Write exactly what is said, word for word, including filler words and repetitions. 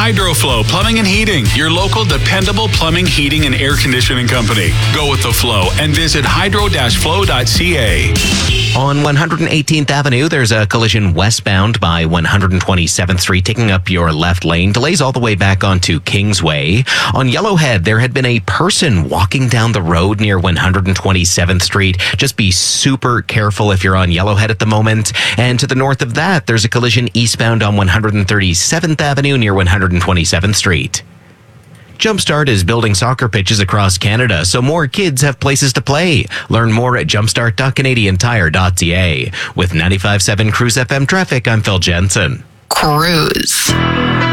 HydroFlow Plumbing and Heating, your local dependable plumbing, heating, and air conditioning company. Go with the flow and visit hydro dash flow dot c a. On one hundred eighteenth Avenue, there's a collision westbound by one hundred twenty-seventh Street, taking up your left lane. Delays all the way back onto Kingsway. On Yellowhead, there had been a person walking down the road near one hundred twenty-seventh Street. Just be super careful if you're on Yellowhead at the moment. And to the north of that, there's a collision eastbound on one hundred thirty-seventh Avenue near one hundred twenty-seventh Street. Jumpstart is building soccer pitches across Canada so more kids have places to play. Learn more at jumpstart dot canadian tire dot c a. With ninety-five point seven Cruise F M traffic, I'm Phil Jensen. Cruise.